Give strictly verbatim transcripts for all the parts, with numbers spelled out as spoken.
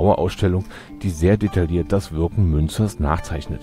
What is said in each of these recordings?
Dauerausstellung, die sehr detailliert das Wirken Münzers nachzeichnet.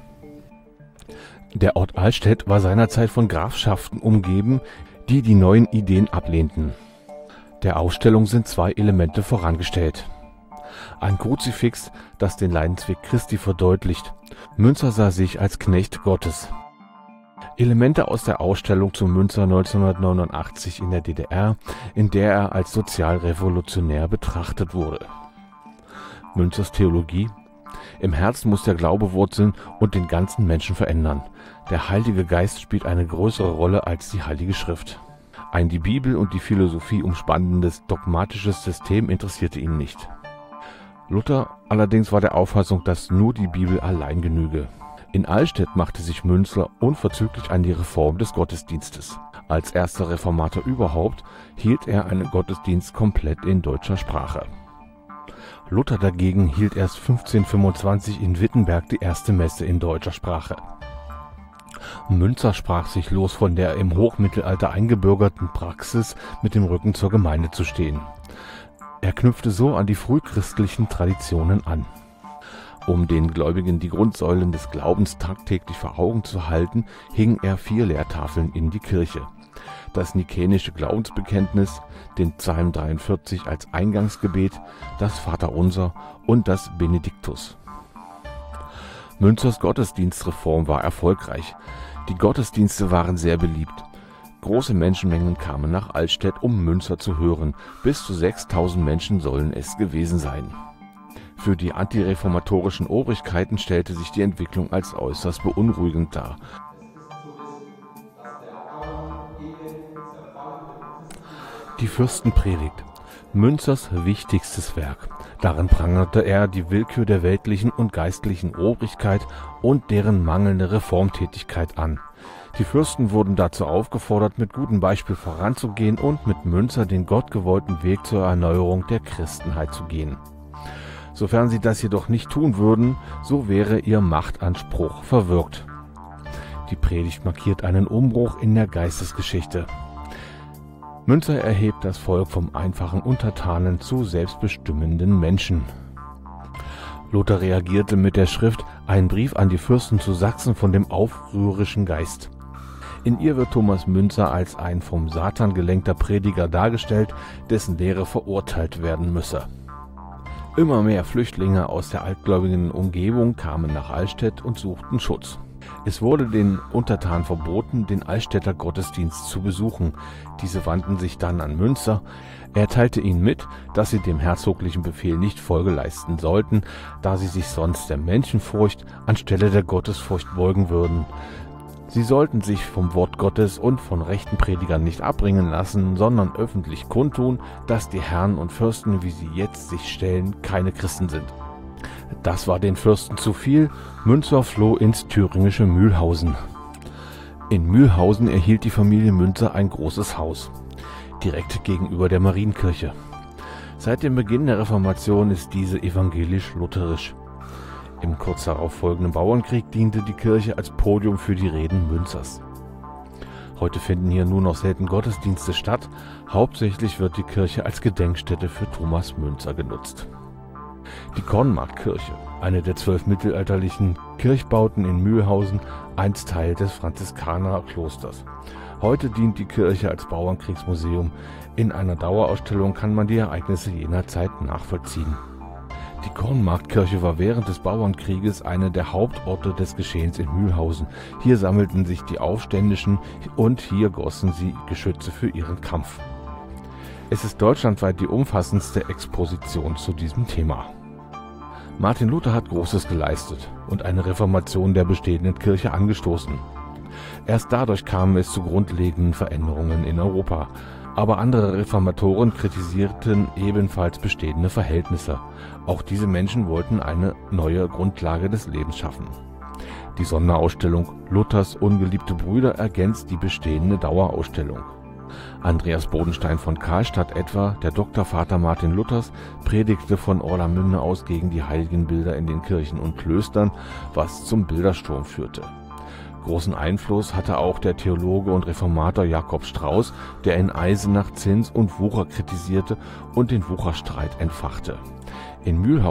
Der Ort Allstedt war seinerzeit von Grafschaften umgeben, die die neuen Ideen ablehnten. Der Ausstellung sind zwei Elemente vorangestellt. Ein Kruzifix, das den Leidensweg Christi verdeutlicht. Münzer sah sich als Knecht Gottes. Elemente aus der Ausstellung zu Münzer neunzehnhundertneunundachtzig in der D D R, in der er als sozialrevolutionär betrachtet wurde. Münzers Theologie: Im Herzen muss der Glaube wurzeln und den ganzen Menschen verändern. Der Heilige Geist spielt eine größere Rolle als die Heilige Schrift. Ein die Bibel und die Philosophie umspannendes dogmatisches System interessierte ihn nicht. Luther allerdings war der Auffassung, dass nur die Bibel allein genüge. In Allstedt machte sich Münzer unverzüglich an die Reform des Gottesdienstes. Als erster Reformator überhaupt hielt er einen Gottesdienst komplett in deutscher Sprache. Luther dagegen hielt erst fünfzehnhundertfünfundzwanzig in Wittenberg die erste Messe in deutscher Sprache. Münzer sprach sich los von der im Hochmittelalter eingebürgerten Praxis, mit dem Rücken zur Gemeinde zu stehen. Er knüpfte so an die frühchristlichen Traditionen an. Um den Gläubigen die Grundsäulen des Glaubens tagtäglich vor Augen zu halten, hing er vier Lehrtafeln in die Kirche: das nikänische Glaubensbekenntnis, den Psalm dreiundvierzig als Eingangsgebet, das Vaterunser und das Benediktus. Münzers Gottesdienstreform war erfolgreich. Die Gottesdienste waren sehr beliebt. Große Menschenmengen kamen nach Allstedt, um Münzer zu hören. Bis zu sechstausend Menschen sollen es gewesen sein. Für die antireformatorischen Obrigkeiten stellte sich die Entwicklung als äußerst beunruhigend dar. Die Fürstenpredigt: Münzers wichtigstes Werk. Darin prangerte er die Willkür der weltlichen und geistlichen Obrigkeit und deren mangelnde Reformtätigkeit an. Die Fürsten wurden dazu aufgefordert, mit gutem Beispiel voranzugehen und mit Münzer den gottgewollten Weg zur Erneuerung der Christenheit zu gehen. Sofern sie das jedoch nicht tun würden, so wäre ihr Machtanspruch verwirkt. Die Predigt markiert einen Umbruch in der Geistesgeschichte. Münzer erhebt das Volk vom einfachen Untertanen zu selbstbestimmenden Menschen. Luther reagierte mit der Schrift Ein Brief an die Fürsten zu Sachsen von dem aufrührischen Geist. In ihr wird Thomas Münzer als ein vom Satan gelenkter Prediger dargestellt, dessen Lehre verurteilt werden müsse. Immer mehr Flüchtlinge aus der altgläubigen Umgebung kamen nach Allstedt und suchten Schutz. Es wurde den Untertanen verboten, den Allstädter Gottesdienst zu besuchen. Diese wandten sich dann an Münzer. Er teilte ihnen mit, dass sie dem herzoglichen Befehl nicht Folge leisten sollten, da sie sich sonst der Menschenfurcht anstelle der Gottesfurcht beugen würden. Sie sollten sich vom Wort Gottes und von rechten Predigern nicht abbringen lassen, sondern öffentlich kundtun, dass die Herren und Fürsten, wie sie jetzt sich stellen, keine Christen sind. Das war den Fürsten zu viel. Münzer floh ins thüringische Mühlhausen. In Mühlhausen erhielt die Familie Münzer ein großes Haus, direkt gegenüber der Marienkirche. Seit dem Beginn der Reformation ist diese evangelisch-lutherisch. Im kurz darauf folgenden Bauernkrieg diente die Kirche als Podium für die Reden Münzers. Heute finden hier nur noch selten Gottesdienste statt. Hauptsächlich wird die Kirche als Gedenkstätte für Thomas Münzer genutzt. Die Kornmarktkirche, eine der zwölf mittelalterlichen Kirchbauten in Mühlhausen, einst Teil des Franziskanerklosters. Heute dient die Kirche als Bauernkriegsmuseum. In einer Dauerausstellung kann man die Ereignisse jener Zeit nachvollziehen. Die Kornmarktkirche war während des Bauernkrieges eine der Hauptorte des Geschehens in Mühlhausen. Hier sammelten sich die Aufständischen und hier gossen sie Geschütze für ihren Kampf. Es ist deutschlandweit die umfassendste Exposition zu diesem Thema. Martin Luther hat Großes geleistet und eine Reformation der bestehenden Kirche angestoßen. Erst dadurch kam es zu grundlegenden Veränderungen in Europa. Aber andere Reformatoren kritisierten ebenfalls bestehende Verhältnisse. Auch diese Menschen wollten eine neue Grundlage des Lebens schaffen. Die Sonderausstellung Luthers ungeliebte Brüder ergänzt die bestehende Dauerausstellung. Andreas Bodenstein von Karlstadt etwa, der Doktorvater Martin Luthers, predigte von Orlamünde aus gegen die Heiligenbilder in den Kirchen und Klöstern, was zum Bildersturm führte. Großen Einfluss hatte auch der Theologe und Reformator Jakob Strauß, der in Eisenach Zins und Wucher kritisierte und den Wucherstreit entfachte. In Mühlhausen